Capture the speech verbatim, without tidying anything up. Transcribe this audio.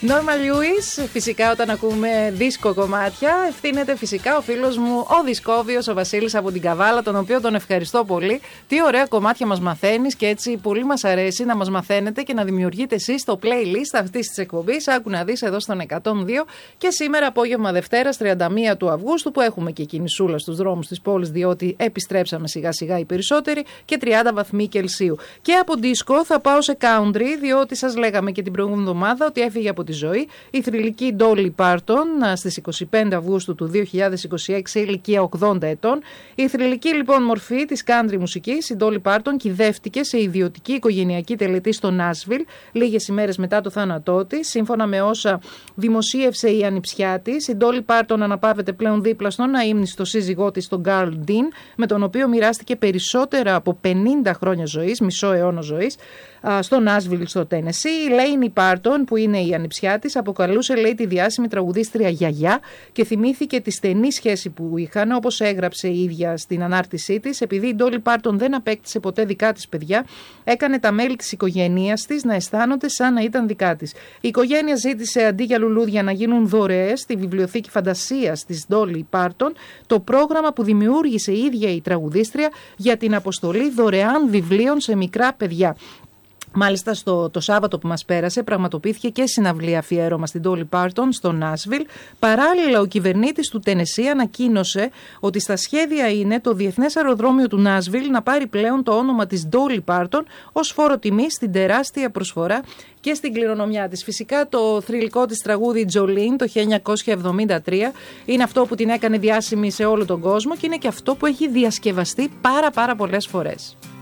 Norma Lewis, φυσικά όταν ακούμε δίσκο κομμάτια, ευθύνεται φυσικά ο φίλος μου ο Δισκόβιος, ο Βασίλης από την Καβάλα, τον οποίο τον ευχαριστώ πολύ. Τι ωραία κομμάτια μας μαθαίνεις και έτσι πολύ μας αρέσει να μας μαθαίνετε και να δημιουργείτε εσείς το playlist αυτής της εκπομπής. Άκου να δεις εδώ στον εκατόν δύο και σήμερα απόγευμα Δευτέρας τριάντα μία του Αυγούστου που έχουμε και κινησούλα στους δρόμους της πόλης, διότι επιστρέψαμε σιγά σιγά οι περισσότεροι και τριάντα βαθμοί Κελσίου. Και από δίσκο θα πάω σε country, διότι σας λέγαμε και την προηγούμενη εβδομάδα ότι έφυγε από τη ζωή η θρυλική Dolly Parton στις είκοσι πέντε Αυγούστου του δύο χιλιάδες είκοσι έξι σε ηλικία ογδόντα ετών. Η θρυλική λοιπόν μορφή της country μουσικής, η Dolly Parton, κυδεύτηκε σε ιδιωτική οικογενειακή τελετή στο Νάσβιλ λίγες ημέρες μετά το θάνατό της. Σύμφωνα με όσα δημοσίευσε η ανιψιά της, η Dolly Parton αναπαύεται πλέον δίπλα στον αείμνηστο σύζυγό της, τον Carl Dean, με τον οποίο μοιράστηκε περισσότερα από πενήντα χρόνια ζωής, μισό αιώνα ζωής, στο Νάσβιλ, στο Τένεσι. Η Lainey Parton, που είναι η ανιψιά της, αποκαλούσε, λέει, τη διάσημη τραγουδίστρια γιαγιά και θυμήθηκε τη στενή σχέση που είχαν, όπως έγραψε η ίδια στην ανάρτησή της. Επειδή η Dolly Parton δεν απέκτησε ποτέ δικά της παιδιά, έκανε τα μέλη της οικογένειας της να αισθάνονται σαν να ήταν δικά της. Η οικογένεια ζήτησε αντί για λουλούδια να γίνουν δωρεές στη βιβλιοθήκη φαντασίας της Dolly Parton, το πρόγραμμα που δημιούργησε η ίδια η τραγουδίστρια για την αποστολή δωρεάν βιβλίων σε μικρά παιδιά. Μάλιστα στο, το Σάββατο που μας πέρασε πραγματοποιήθηκε και συναυλία αφιέρωμα στην Dolly Parton στο Νάσβιλ. Παράλληλα ο κυβερνήτης του Τένεσι ανακοίνωσε ότι στα σχέδια είναι το Διεθνές Αεροδρόμιο του Νάσβιλ να πάρει πλέον το όνομα της Dolly Parton ως φόρο τιμής στην τεράστια προσφορά και στην κληρονομιά της. Φυσικά το θρυλικό της τραγούδι Jolene το χίλια εννιακόσια εβδομήντα τρία είναι αυτό που την έκανε διάσημη σε όλο τον κόσμο και είναι και αυτό που έχει διασκευαστεί πάρα πάρα πολλές φορές.